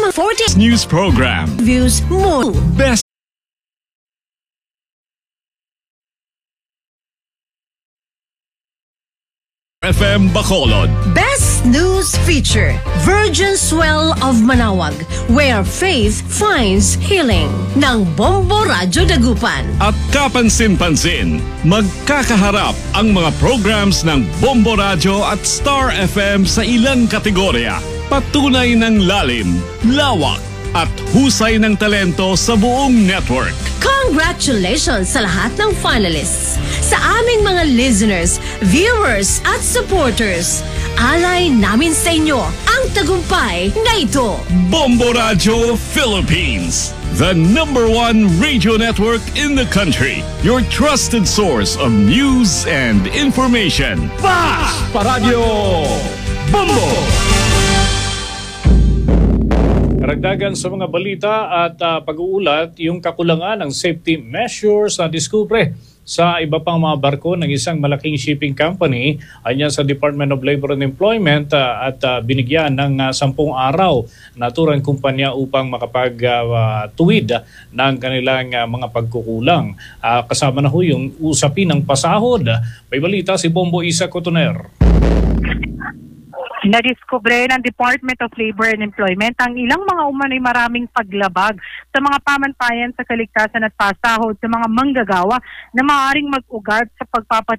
40 news program. views more. Best FM Bacolod. Best News Feature, Virgin Swell of Manawag, where faith finds healing, ng Bombo Radyo Dagupan. At kapansin-pansin, magkakaharap ang mga programs ng Bombo Radio at Star FM sa ilang kategorya. Patunay ng lalim, lawak, at husay ng talento sa buong network. Congratulations sa lahat ng finalists, sa aming mga listeners, viewers at supporters. Alay namin sa inyo ang tagumpay na ito. Bombo Radio Philippines, the #1 radio network in the country. Your trusted source of news and information. Fast Paradyo Bombo! Karagdagan sa mga balita at pag-uulat, yung kakulangan ng safety measures na diskubre sa iba pang mga barko ng isang malaking shipping company anya sa Department of Labor and Employment at binigyan ng 10 araw na turang kumpanya upang makapagtuwid ng kanilang mga pagkukulang. Kasama na ho yung usapin ng pasahod. May balita si Bombo Isa Cotoner. Nadiskubre ng Department of Labor and Employment ang ilang mga umano'y maraming paglabag sa mga pamantayan sa kaligtasan at pasahod sa mga manggagawa na maaaring mag-ugat sa